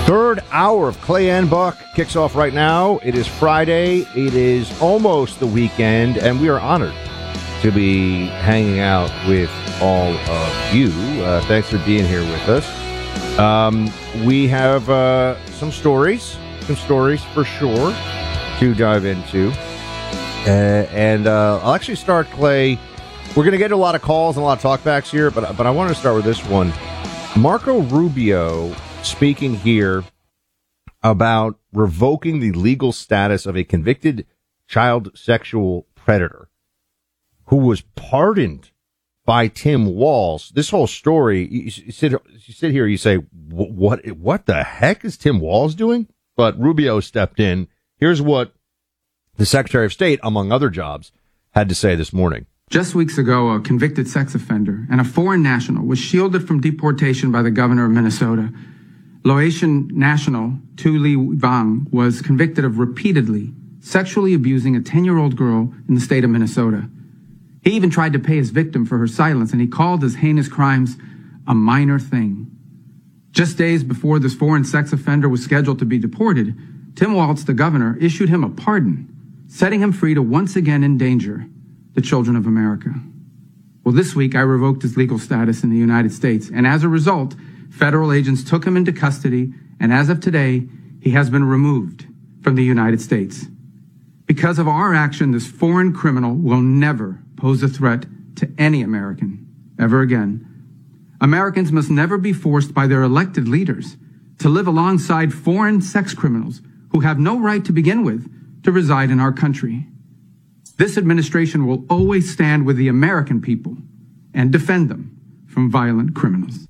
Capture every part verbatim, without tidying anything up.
Third hour of Clay and Buck kicks off right now. It is Friday. It is almost the weekend, and we are honored to be hanging out with all of you. Uh, thanks for being here with us. Um, we have uh, some stories, some stories for sure to dive into. Uh, and uh, I'll actually start, Clay. We're going to get a lot of calls and a lot of talkbacks here, but, but I want to start with this one. Marco Rubio speaking here about revoking the legal status of a convicted child sexual predator who was pardoned by Tim Walz. This whole story, you, you, sit, you sit here, you say, what, what the heck is Tim Walz doing? But Rubio stepped in. Here's what the Secretary of State, among other jobs, had to say this morning. Just weeks ago, a convicted sex offender and a foreign national was shielded from deportation by the governor of Minnesota. Laotian national Tu Ly Vang was convicted of repeatedly sexually abusing a ten-year-old girl in the state of Minnesota. He even tried to pay his victim for her silence, and he called his heinous crimes a minor thing. Just days before this foreign sex offender was scheduled to be deported, Tim Walz, the governor, issued him a pardon, setting him free to once again endanger the children of America. Well, this week I revoked his legal status in the United States, and as a result, federal agents took him into custody, and as of today, he has been removed from the United States. Because of our action, this foreign criminal will never pose a threat to any American ever again. Americans must never be forced by their elected leaders to live alongside foreign sex criminals who have no right to begin with to reside in our country. This administration will always stand with the American people and defend them from violent criminals.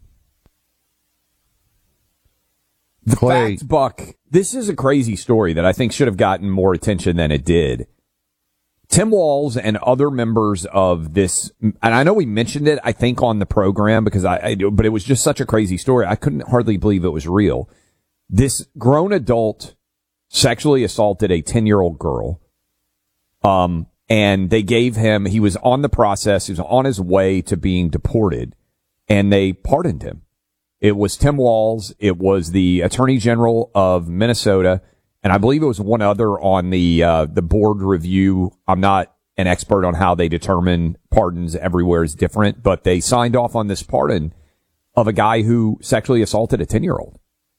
The Clay. fact, Buck, this is a crazy story that I think should have gotten more attention than it did. Tim Walz and other members of this, and I know we mentioned it, I think, on the program, because I, I but it was just such a crazy story. I couldn't hardly believe it was real. This grown adult sexually assaulted a ten-year-old girl, um, and they gave him, he was on the process, he was on his way to being deported, and they pardoned him. It was Tim Walz, it was the Attorney General of Minnesota, and I believe it was one other on the uh, the board review. I'm not an expert on how they determine pardons. Everywhere is different, but they signed off on this pardon of a guy who sexually assaulted a ten-year-old.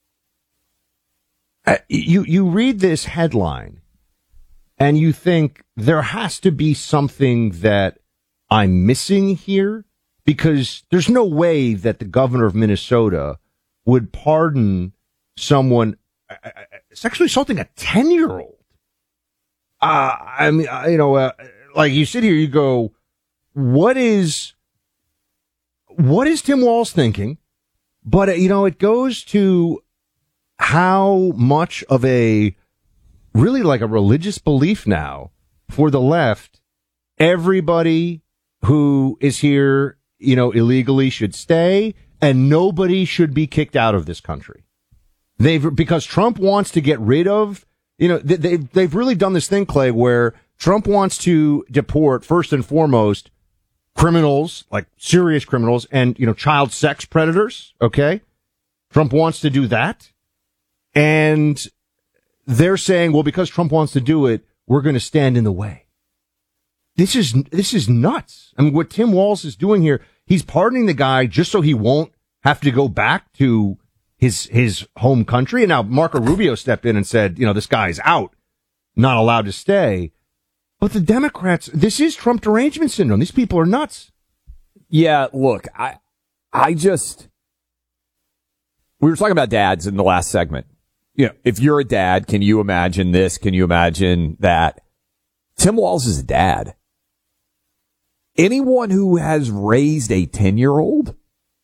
Uh, you you read this headline, and you think there has to be something that I'm missing here, because there's no way that the governor of Minnesota would pardon someone uh, sexually assaulting a ten-year-old. Uh, I mean, uh, you know, uh, like you sit here, you go, what is, what is Tim Walz thinking? But, uh, you know, it goes to how much of a, really like a religious belief now for the left, everybody who is here, you know, illegally should stay, and nobody should be kicked out of this country. They've, because Trump wants to get rid of, you know, they, they've, they've really done this thing, Clay, where Trump wants to deport, first and foremost, criminals, like serious criminals, and, you know, child sex predators, okay? Trump wants to do that. And they're saying, well, because Trump wants to do it, we're going to stand in the way. This is, this is nuts. I mean, what Tim Walz is doing here, he's pardoning the guy just so he won't have to go back to his, his home country. And now Marco Rubio stepped in and said, you know, this guy's out, not allowed to stay. But the Democrats, this is Trump derangement syndrome. These people are nuts. Yeah, look, I, I just, we were talking about dads in the last segment. You know, if you're a dad, can you imagine this? Can you imagine that? Tim Walz is a dad. Anyone who has raised a ten-year-old,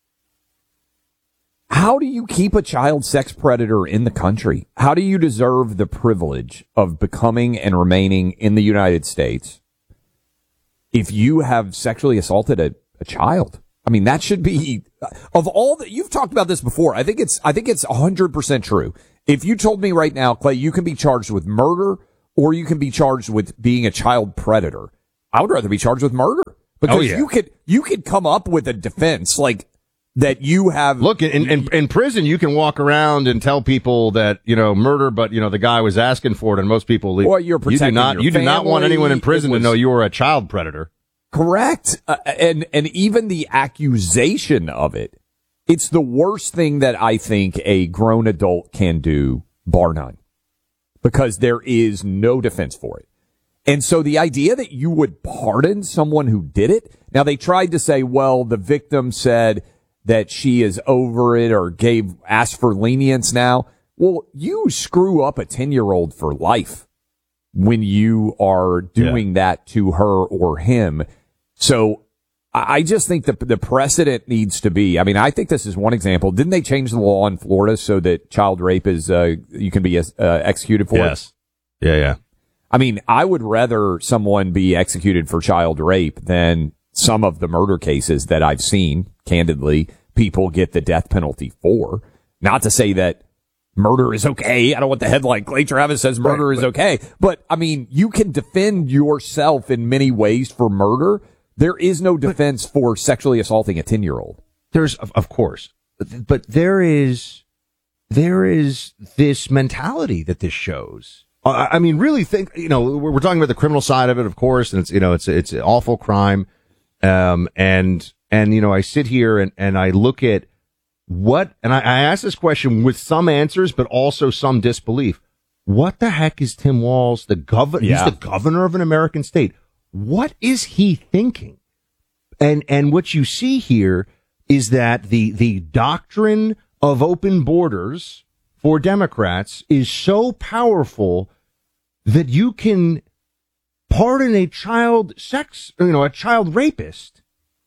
how do you keep a child sex predator in the country? How do you deserve the privilege of becoming and remaining in the United States if you have sexually assaulted a, a child? I mean, that should be, of all that, you've talked about this before. I think it's, I think it's one hundred percent true. If you told me right now, Clay, you can be charged with murder or you can be charged with being a child predator, I would rather be charged with murder. Because oh, yeah. you could, you could come up with a defense like, that you have. Look, in, in in prison, you can walk around and tell people that, you know, murder, but, you know, the guy was asking for it, and most people leave. Well, you're protecting you do not, your you do not want family. anyone in prison It was- to know you were a child predator. Correct. Uh, and, and even the accusation of it, it's the worst thing that I think a grown adult can do, bar none, because there is no defense for it. And so the idea that you would pardon someone who did it, now they tried to say, well, the victim said that she is over it or gave, asked for lenience now. Well, you screw up a ten-year-old for life when you are doing yeah. that to her or him. So I just think the the precedent needs to be, I mean, I think this is one example. Didn't they change the law in Florida so that child rape is, uh, you can be uh, executed for yes. it? Yes. Yeah, yeah. I mean, I would rather someone be executed for child rape than some of the murder cases that I've seen, candidly, people get the death penalty for. Not to say that murder is okay. I don't want the headline, Clay Travis says murder right, is okay. But, I mean, you can defend yourself in many ways for murder. There is no defense but, for sexually assaulting a ten-year-old. There's, of, of course, but there is, there is this mentality that this shows. I mean, really think, you know, we're talking about the criminal side of it, of course, and it's, you know, it's, it's an awful crime. Um, and, and, you know, I sit here and, and I look at what, and I, I ask this question with some answers, but also some disbelief. What the heck is Tim Walz, the governor? Yeah. He's the governor of an American state. What is he thinking? And, and what you see here is that the, the doctrine of open borders for Democrats is so powerful that you can pardon a child sex, you know, a child rapist.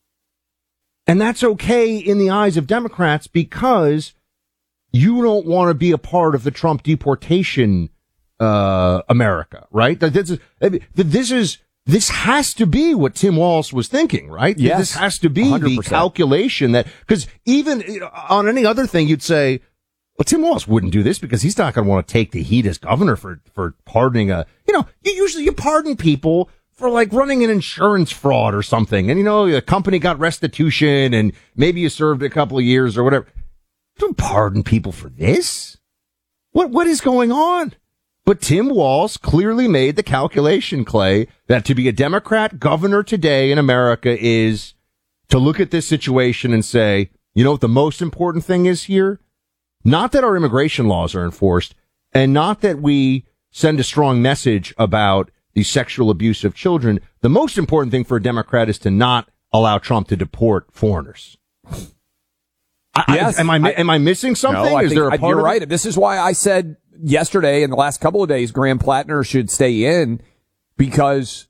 And that's okay in the eyes of Democrats because you don't want to be a part of the Trump deportation, uh, America, right? This is, this is, this has to be what Tim Walz was thinking, right? Yes. This has to be one hundred percent. The calculation that, because even on any other thing, you'd say, well, Tim Walz wouldn't do this because he's not going to want to take the heat as governor for, for pardoning a, you know, you usually you pardon people for like running an insurance fraud or something. And, you know, the company got restitution and maybe you served a couple of years or whatever. Don't pardon people for this. What, what is going on? But Tim Walz clearly made the calculation, Clay, that to be a Democrat governor today in America is to look at this situation and say, you know what the most important thing is here? Not that our immigration laws are enforced, and not that we send a strong message about the sexual abuse of children. The most important thing for a Democrat is to not allow Trump to deport foreigners. I, yes, I, am I, I am I missing something? No, I is think, there a part you're of right. it? This is why I said yesterday and the last couple of days, Graham Plattner should stay in because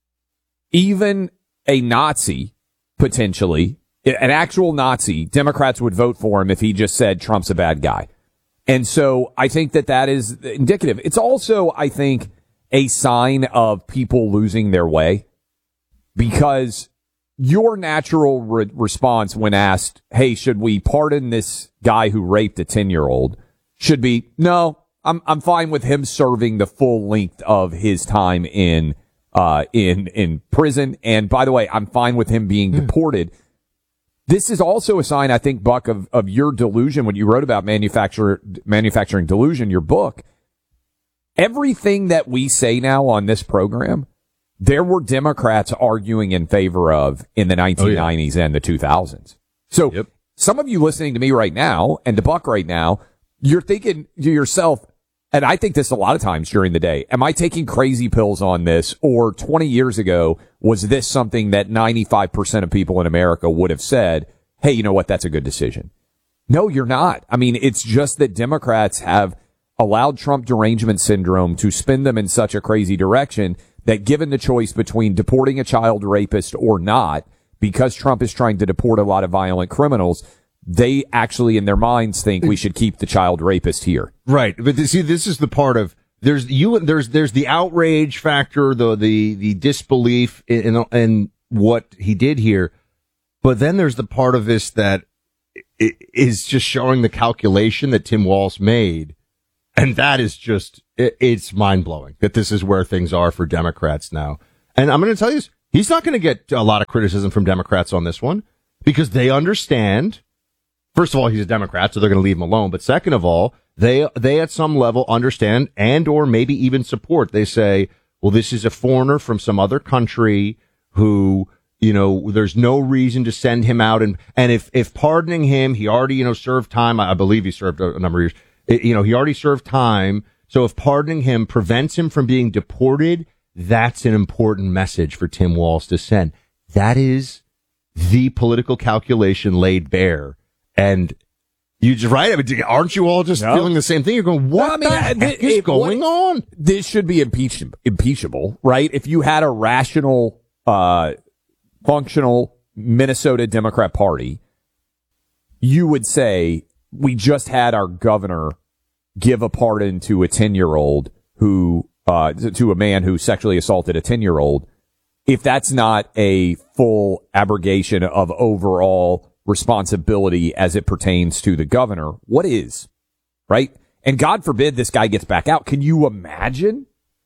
even a Nazi potentially. An actual Nazi, Democrats would vote for him if he just said Trump's a bad guy. And so I think that that is indicative. It's also, I think, a sign of people losing their way because your natural re- response when asked, hey, should we pardon this guy who raped a ten-year-old should be, no, I'm I'm fine with him serving the full length of his time in uh in in prison. And by the way, I'm fine with him being mm. deported. This is also a sign, I think, Buck, of, of your delusion when you wrote about manufacturer, manufacturing delusion, your book. Everything that we say now on this program, there were Democrats arguing in favor of in the nineteen nineties oh, yeah. and the two thousands. So yep. Some of you listening to me right now and to Buck right now, you're thinking to yourself, and I think this a lot of times during the day, am I taking crazy pills on this? Or twenty years ago, was this something that ninety-five percent of people in America would have said, hey, you know what? That's a good decision. No, you're not. I mean, it's just that Democrats have allowed Trump derangement syndrome to spin them in such a crazy direction that given the choice between deporting a child rapist or not, because Trump is trying to deport a lot of violent criminals, they actually in their minds think we should keep the child rapist here. Right. But see, this is the part of there's you there's there's the outrage factor, the the the disbelief in, in in what he did here. But then there's the part of this that is just showing the calculation that Tim Walz made. And that is just it, it's mind blowing that this is where things are for Democrats now. And I'm going to tell you this, he's not going to get a lot of criticism from Democrats on this one because they understand first of all, he's a Democrat, so they're going to leave him alone. But second of all, they they at some level understand and or maybe even support. They say, well, this is a foreigner from some other country who, you know, there's no reason to send him out. And, and if, if pardoning him, he already, you know, served time. I believe he served a, a number of years. It, you know, he already served time. So if pardoning him prevents him from being deported, that's an important message for Tim Walz to send. That is the political calculation laid bare. And you just, right? I mean, aren't you all just no. feeling the same thing? You're going, what no, I mean, the heck th- is it, going what, on? This should be impeach- impeachable, right? If you had a rational, uh, functional Minnesota Democrat Party, you would say, we just had our governor give a pardon to a ten-year-old who, uh, to a man who sexually assaulted a ten-year-old. If that's not a full abrogation of overall responsibility as it pertains to the governor, what is, right? And God forbid this guy gets back out. Can you imagine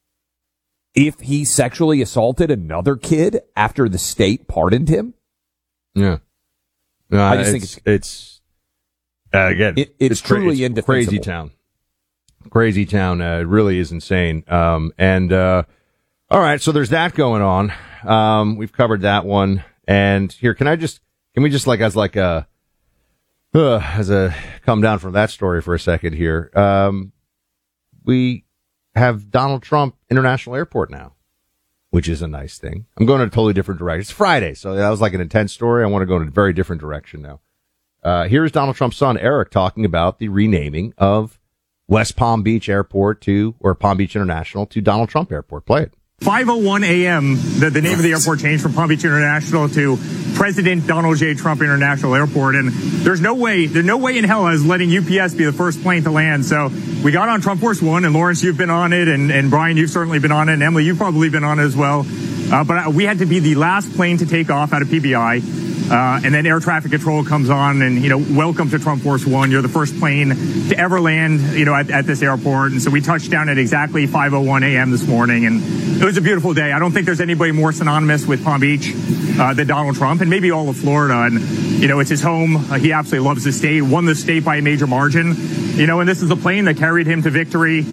if he sexually assaulted another kid after the state pardoned him? Yeah. No, I just it's, think it's, it's uh, again, it, it's, it's truly cra- indefensible. Crazy town. Crazy town. Uh, it really is insane. Um, and, uh, all right. So there's that going on. Um, we've covered that one. And here, can I just, Can we just like as like a uh, as a come down from that story for a second here? Um, we have Donald Trump International Airport now, which is a nice thing. I'm going in a totally different direction. It's Friday, so that was like an intense story. I want to go in a very different direction now. Uh, here's Donald Trump's son Eric talking about the renaming of West Palm Beach Airport to or Palm Beach International to Donald Trump Airport. Play it. five oh one a.m., the, the name of the airport changed from Palm Beach International to President Donald J. Trump International Airport. And there's no way, there's no way in hell I was letting U P S be the first plane to land. So we got on Trump Force One, and Lawrence, you've been on it, and, and Brian, you've certainly been on it, and Emily, you've probably been on it as well. Uh, but we had to be the last plane to take off out of P B I. Uh, and then air traffic control comes on and, you know, welcome to Trump Force One. You're the first plane to ever land, you know, at, at this airport. And so we touched down at exactly five oh one a.m. this morning. And it was a beautiful day. I don't think there's anybody more synonymous with Palm Beach uh, than Donald Trump, and maybe all of Florida. And, you know, it's his home. Uh, he absolutely loves the state, won the state by a major margin. You know, and this is a plane that carried him to victory.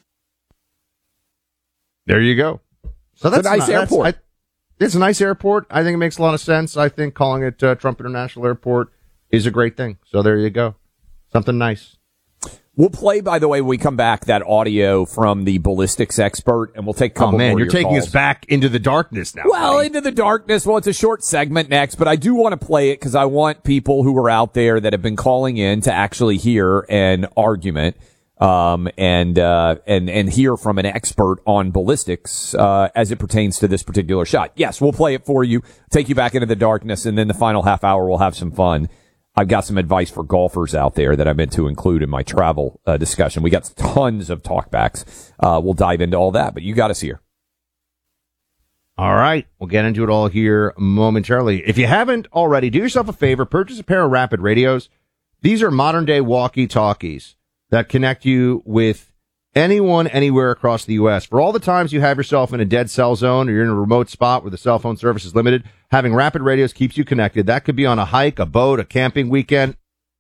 There you go. So that's a nice not, airport. That's, I, It's a nice airport. I think it makes a lot of sense. I think calling it uh, Trump International Airport is a great thing. So there you go. Something nice. We'll play, by the way, when we come back, that audio from the ballistics expert, and we'll take a couple Oh, man, more you're taking calls. us back into the darkness now. Well, buddy. into the darkness. Well, it's a short segment next, but I do want to play it because I want people who are out there that have been calling in to actually hear an argument. Um, and, uh, and, and hear from an expert on ballistics, uh, as it pertains to this particular shot. Yes, we'll play it for you, take you back into the darkness, and then the final half hour we'll have some fun. I've got some advice for golfers out there that I meant to include in my travel, uh, discussion. We got tons of talkbacks. Uh, we'll dive into all that, but you got us here. All right. We'll get into it all here momentarily. If you haven't already, do yourself a favor, purchase a pair of Rapid Radios. These are modern day walkie-talkies that connect you with anyone, anywhere across the U S. For all the times you have yourself in a dead cell zone or you're in a remote spot where the cell phone service is limited, having Rapid Radios keeps you connected. That could be on a hike, a boat, a camping weekend.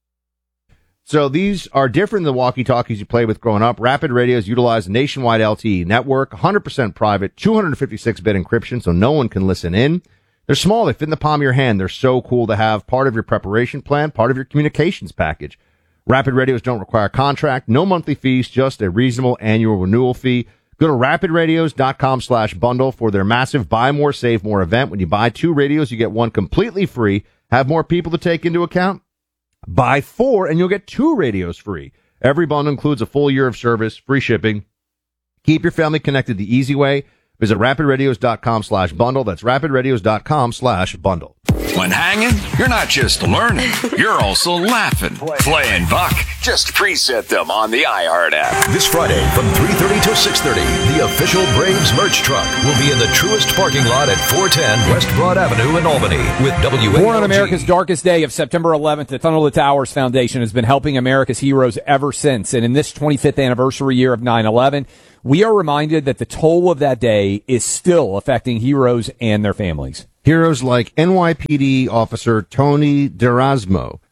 So these are different than the walkie-talkies you played with growing up. Rapid Radios utilize a nationwide L T E network, one hundred percent private, two fifty-six bit encryption, so no one can listen in. They're small. They fit in the palm of your hand. They're so cool to have part of your preparation plan, part of your communications package. Rapid Radios don't require a contract, no monthly fees, just a reasonable annual renewal fee. Go to rapidradios.com slash bundle for their massive buy more, save more event. When you buy two radios, you get one completely free. Have more people to take into account? Buy four and you'll get two radios free. Every bundle includes a full year of service, free shipping. Keep your family connected the easy way. Visit rapidradios.com slash bundle. That's rapidradios.com slash bundle. When hanging, you're not just learning, you're also laughing. Playing Buck. Just preset them on the iHeart app. This Friday from three thirty to six thirty, the official Braves merch truck will be in the Truist parking lot at four ten West Broad Avenue in Albany with W A L G. Born on America's darkest day of September eleventh, the Tunnel to Towers Foundation has been helping America's heroes ever since. And in this twenty-fifth anniversary year of nine eleven, we are reminded that the toll of that day is still affecting heroes and their families. Heroes like N Y P D officer Tony D'Erasmo,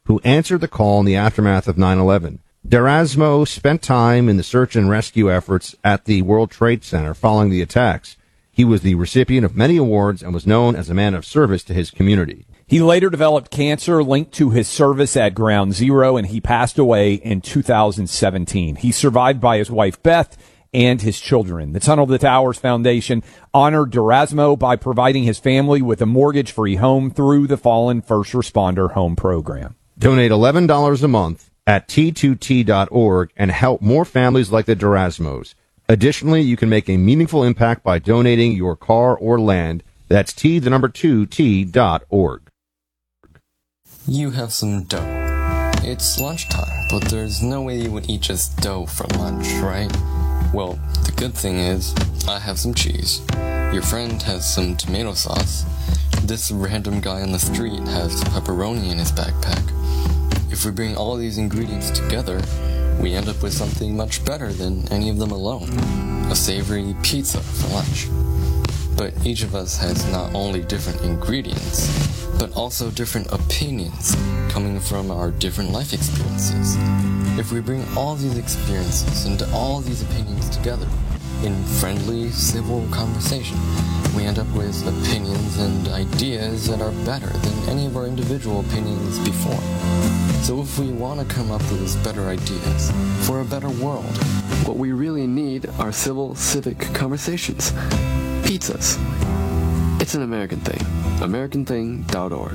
who answered the call in the aftermath of nine eleven. D'Erasmo spent time in the search and rescue efforts at the World Trade Center following the attacks. He was the recipient of many awards and was known as a man of service to his community. He later developed cancer linked to his service at Ground Zero, and he passed away in two thousand seventeen. He's survived by his wife, Beth, and his children. The Tunnel to Towers Foundation honored D'Erasmo by providing his family with a mortgage-free home through the Fallen First Responder Home Program. Donate eleven dollars a month at T two T dot org and help more families like the D'Erasmos. Additionally, you can make a meaningful impact by donating your car or land. That's T, the number two, T dot org. You have some dough. It's lunchtime, but there's no way you would eat just dough for lunch, right? Well, the good thing is, I have some cheese. Your friend has some tomato sauce. This random guy on the street has pepperoni in his backpack. If we bring all these ingredients together, we end up with something much better than any of them alone. A savory pizza for lunch. But each of us has not only different ingredients, but also different opinions coming from our different life experiences. If we bring all these experiences and all these opinions together in friendly, civil conversation, we end up with opinions and ideas that are better than any of our individual opinions before. So if we want to come up with better ideas for a better world, what we really need are civil, civic conversations. Pizzas. It's an American thing. American Thing dot org.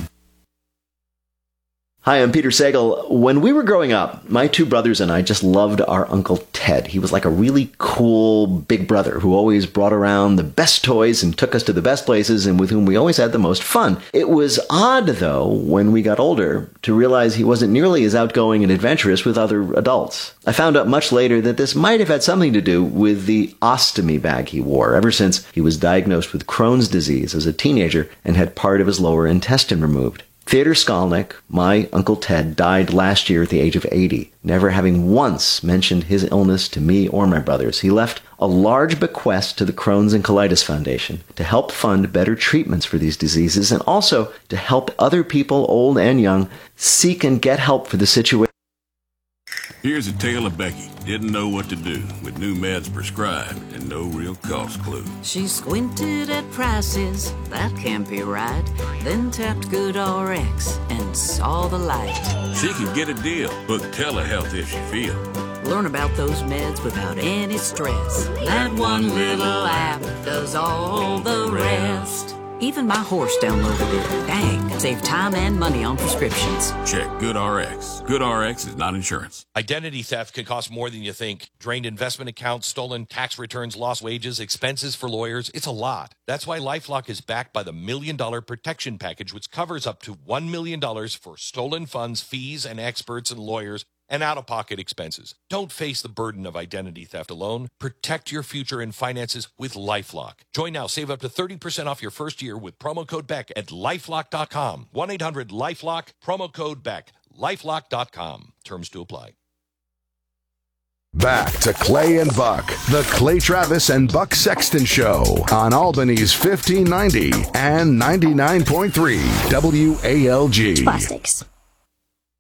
Hi, I'm Peter Sagal. When we were growing up, my two brothers and I just loved our Uncle Ted. He was like a really cool big brother who always brought around the best toys and took us to the best places and with whom we always had the most fun. It was odd, though, when we got older, to realize he wasn't nearly as outgoing and adventurous with other adults. I found out much later that this might have had something to do with the ostomy bag he wore ever since he was diagnosed with Crohn's disease as a teenager and had part of his lower intestine removed. Theodor Skolnick, my Uncle Ted, died last year at the age of eighty, never having once mentioned his illness to me or my brothers. He left a large bequest to the Crohn's and Colitis Foundation to help fund better treatments for these diseases and also to help other people, old and young, seek and get help for the situation. Here's a tale of Becky. Didn't know what to do with new meds prescribed and no real cost clue. She squinted at prices, that can't be right. Then tapped GoodRx and saw the light. She can get a deal. Book telehealth if she feels. Learn about those meds without any stress. That one little app does all the rest. Even my horse downloaded it. Dang, save time and money on prescriptions. Check GoodRx. GoodRx is not insurance. Identity theft can cost more than you think. Drained investment accounts, stolen tax returns, lost wages, expenses for lawyers. It's a lot. That's why LifeLock is backed by the Million Dollar Protection Package, which covers up to one million dollars for stolen funds, fees, and experts and lawyers, and out-of-pocket expenses. Don't face the burden of identity theft alone. Protect your future and finances with LifeLock. Join now. Save up to thirty percent off your first year with promo code Beck at lifelock dot com. one eight hundred lifelock, promo code Beck. lifelock dot com. Terms to apply. Back to Clay and Buck, the Clay Travis and Buck Sexton Show on Albany's fifteen ninety and ninety-nine point three W A L G. Plastics.